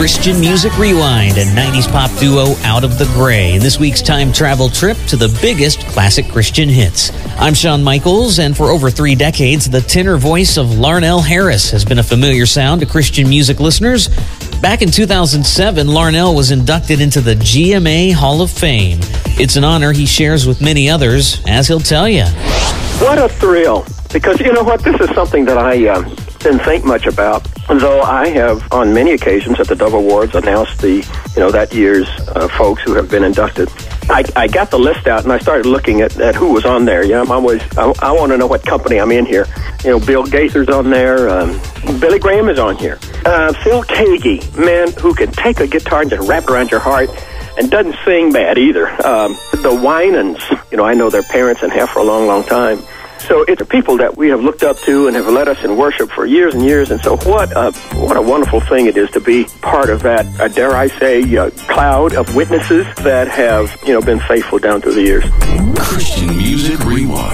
Christian Music Rewind and 90s pop duo Out of the Gray in this week's time travel trip to the biggest classic Christian hits. I'm Shawn Michaels, and for over 3 decades, the tenor voice of Larnell Harris has been a familiar sound to Christian music listeners. Back in 2007, Larnell was inducted into the GMA Hall of Fame. It's an honor he shares with many others, as he'll tell you. What a thrill. Because you know what, this is something that I didn't think much about, though I have on many occasions at the Dove Awards announced that year's folks who have been inducted. I got the list out and I started looking at who was on there. I want to know what company I'm in here. Bill Gaither's on there. Billy Graham is on here. Phil Keaggy, man who can take a guitar and just wrap it around your heart and doesn't sing bad either. The Winans, I know their parents and have for a long, long time. So it's people that we have looked up to and have led us in worship for years and years. And so what a wonderful thing it is to be part of that, dare I say, cloud of witnesses that have, been faithful down through the years. Christian Music Rewind.